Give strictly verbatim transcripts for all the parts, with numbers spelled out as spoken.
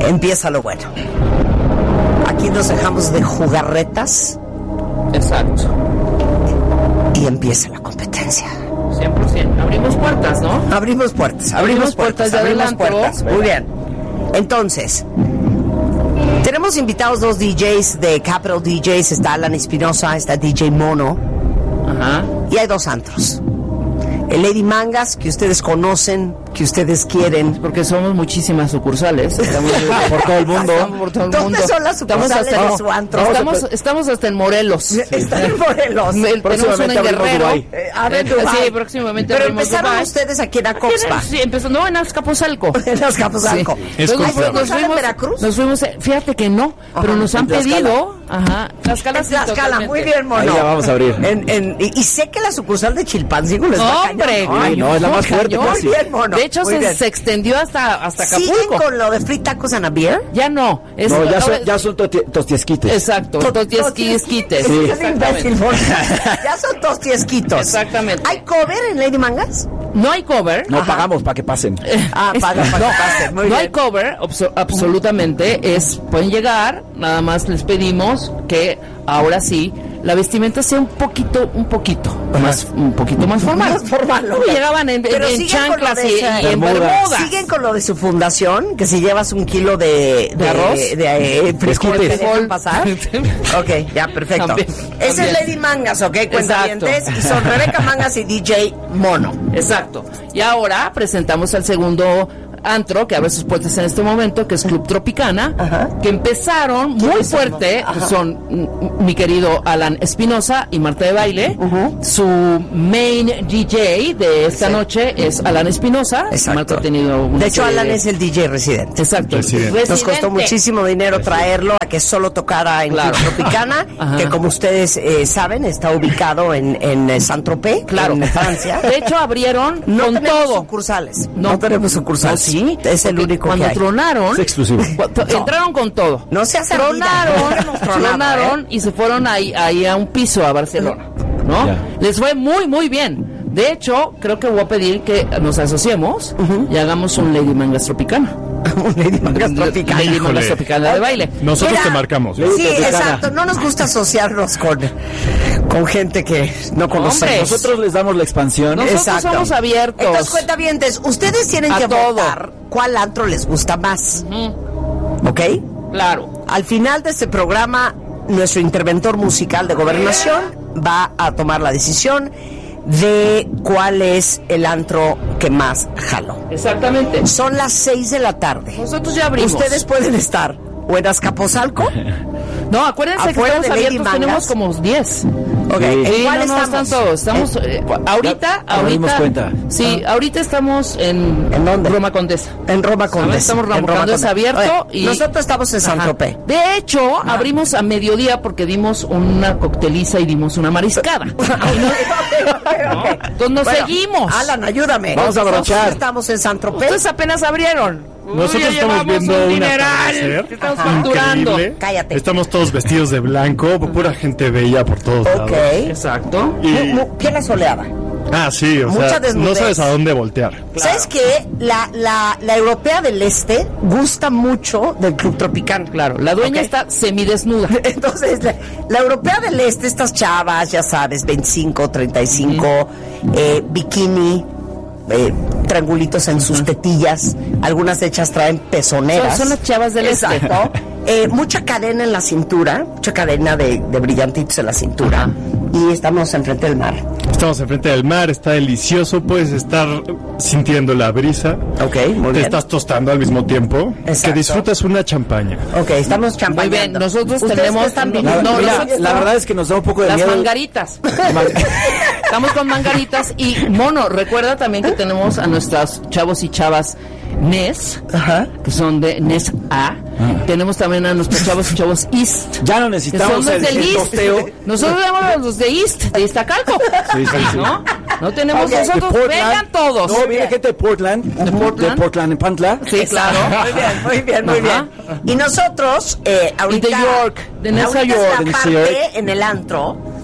empieza lo bueno. Aquí nos dejamos de jugarretas. Exacto. Y empieza la competencia. cien por ciento. Abrimos puertas, ¿no? Abrimos puertas, abrimos, abrimos puertas, puertas, de abrimos adelanto. puertas. Muy bien. Entonces, tenemos invitados dos D Js de Capital D Js. Está Alan Espinosa, está D J Mono. Ajá. Y hay dos antros. El Lady Mangas, que ustedes conocen, que ustedes quieren. Porque somos muchísimas sucursales. Estamos por todo el mundo. Estamos por todo el ¿Dónde mundo. son las sucursales estamos hasta, de su antro? Estamos, estamos hasta en Morelos. Están en Morelos. El, tenemos una en Guerrero. Eh, abren Dubái. Sí, próximamente Pero abrimos empezaron Dubái. ustedes aquí en Acoxpa. Sí, empezó, no, en Azcapotzalco. En Azcapotzalco. Sí. Es Entonces, comprado. nos, nos fuimos, ¿En Veracruz? nos fuimos, fíjate que no, Ajá. pero nos han En Tlaxcala. pedido. Ajá. Tlaxcala, En sí, Tlaxcala, totalmente. muy bien, Mono. Ahí ya vamos a abrir. En, en, y, y sé que la sucursal de Chilpancingo les va Hombre, cañón. cañón, no, es la más fuerte, cañón. casi. Muy bien, Mono. De hecho, muy se, bien. se extendió hasta, hasta ¿Siguen Acapulco. con lo de Free Tacos and a Beer? Ya no. Es, No, ya son, ahora- ya son toti- tostiesquites. Exacto. To- Tostiesquites. Sí. Sí. Es imbécil, Mono. Ya son tostiesquitos. Exactamente. ¿Hay cover en Lady Mangas? No hay cover. No Ajá. pagamos para que pasen. Ah, Es- paga para no, que pase. Muy no bien. hay cover, abso- absolutamente. Es, pueden llegar, nada más les pedimos que ahora sí la vestimenta sea un poquito, un poquito más, un poquito más formal. Más formal, Uy, ok. llegaban en, Pero en siguen con lo chanclas de y, esa- y en Bermudas. bermudas. Siguen con lo de su fundación, que si llevas un kilo de, ¿De arroz? de, de, eh, frijol, ¿te Frijol. dejan pasar? Ok, ya, perfecto. También, Esa también. es Lady Mangas, ¿ok? Cuentavientes. Exacto. Y son Rebeca Mangas y D J Mono. Exacto. Y ahora presentamos al segundo antro que abre sus puertas en este momento, que es Club Tropicana, Ajá. que empezaron muy ¿Quiénes son? fuerte. Ajá. Son mm, mi querido Alan Espinosa y Marta de Baile. Ujú. Su main D J de esta Sí. noche es Alan Espinosa. Exacto. Marta ha tenido una De hecho, serie Alan de- es el D J residente. Exacto. Residente. Nos costó Residente. muchísimo dinero traerlo a que solo tocara en Claro. Club Tropicana, Ajá. que como ustedes eh, saben, está ubicado en, en eh, Saint-Tropez, Claro. en Francia. De hecho, abrieron No con tenemos todo. sucursales. No, tenemos sucursales. ¿Ah, sí? Es el Porque único cuando que hay. tronaron, Es exclusivo. cu- No. entraron con todo. No se hace tronaron, ardida, no hemos tronado, tronaron ¿eh? y se fueron ahí, ahí a un piso a Barcelona, ¿no? Ya. Les fue muy, muy bien. De hecho, creo que voy a pedir que nos asociemos y hagamos un Lady Mangas Tropicana. Un Lady Mangas Tropicana. Lady Mangas Híjole. Tropicana de baile. Nosotros Mira, te marcamos. Sí, Tropicana. exacto. No nos gusta asociarnos con, con gente que no conocemos. Hombre, Nosotros les damos la expansión. Nosotros Exacto. somos abiertos. Entonces, cuentavientes, ustedes tienen A que todo. votar cuál antro les gusta más. Ujú, ¿Ok? claro. Al final de este programa, nuestro interventor musical de Gobernación va a tomar la decisión de cuál es el antro que más jaló. Exactamente. Son las seis de la tarde. Nosotros ya abrimos. Ustedes pueden estar o en Azcapotzalco. No, acuérdense que Afuera estamos de Lady abiertos, Mangas. tenemos como diez. Ok, Sí. ¿en Sí, cuál no, no, estamos? están todos. Estamos, eh, ahorita, Ya nos dimos ahorita. cuenta. Sí, ahorita estamos en, ¿En dónde? Roma Condesa. En Roma Condesa. Estamos En Roma Condesa abierto Oye, y- nosotros estamos en Ajá. Saint-Tropez. De hecho, abrimos a mediodía porque dimos una cocteliza y dimos una mariscada. ¿no? Entonces nos Bueno, seguimos. Alan, ayúdame. Vamos a Nosotros brochar. Estamos en Saint-Tropez. Ustedes apenas abrieron. Nosotros Uy, ya estamos llevamos viendo un un dineral atardecer que estamos facturando. increíble. Cállate. Estamos todos vestidos de blanco, pura gente bella por todos Ok. lados. Exacto. Y- Mu- mu- ¿Qué la soleada? Ah, sí, o Mucha sea, desnudez. no sabes a dónde voltear. ¿Sabes qué? La, la, la europea del este gusta mucho del Club Tropicana. Claro, la dueña Ok. está semidesnuda. Entonces, la, la europea del este, estas chavas, ya sabes, veinticinco, treinta y cinco, eh, bikini, eh, triangulitos en sus tetillas, algunas de ellas traen pezoneras. Son- son las chavas del este. Exacto. Eh, mucha cadena en la cintura, mucha cadena de, de brillantitos en la cintura. Ajá. Y estamos enfrente del mar. Estamos enfrente del mar, está delicioso, puedes estar sintiendo la brisa. Ok, muy Te bien. estás tostando al mismo tiempo. Exacto. Que disfrutas una champaña. Ok, estamos Muy champañando. bien, nosotros ¿Ustedes tenemos- qué están no, viendo? La, no, mira, nosotros la estamos- verdad es que nos da un poco de Las miedo. mangaritas. Estamos con mangaritas y Mono, recuerda también que tenemos a nuestras chavos y chavas N E S, Ajá. que son de N E S A. Tenemos también a nuestros chavos y chavos East. Ya no Que son necesitamos los el, del el East. tosteo. Nosotros tenemos a los de East, de Iztacalco. Sí, sí, sí. ¿No? No tenemos Ok. nosotros, De Portland. vengan todos. No, viene gente de Portland. ¿De Portland? De Portland, en Pantla. Sí, claro. Muy bien, muy bien, muy Ajá. bien. Y nosotros, eh, ahorita... de York, de Nueva ahorita York, es de la Nueva parte York. en el antro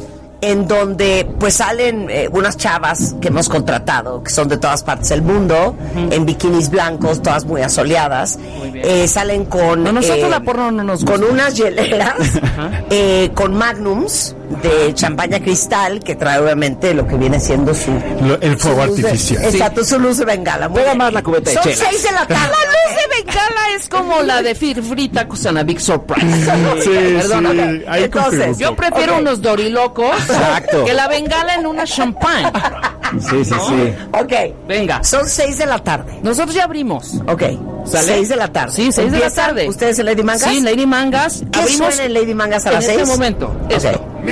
en donde pues salen eh, unas chavas que hemos contratado, que son de todas partes del mundo, uh-huh. en bikinis blancos, todas muy asoleadas. Muy bien. Eh, salen con... No, nosotros eh, la porno no nos gusta. Con unas hieleras, uh-huh. eh, con magnums de champaña cristal, que trae obviamente lo que viene siendo su... Lo, el fuego artificial. De, exacto, su luz de bengala. Juega más la cubeta de Son chelas. seis de la tarde. La luz de bengala es como la de Frita Cusana Big Surprise. Sí, Perdón, sí, okay. ahí Entonces, yo prefiero okay. unos dorilocos Exacto. que la bengala en una champagne. Sí, sí, ¿no? sí. Ok. Venga. Son seis de la tarde. Nosotros ya abrimos. Ok. ¿Sale? Seis de la tarde. Sí, seis de la ¿Empiezan tarde. ¿Ustedes en Lady Mangas? Sí, Lady Mangas. ¿Qué abrimos suena en Lady Mangas a en las este seis? momento. Okay. Esto.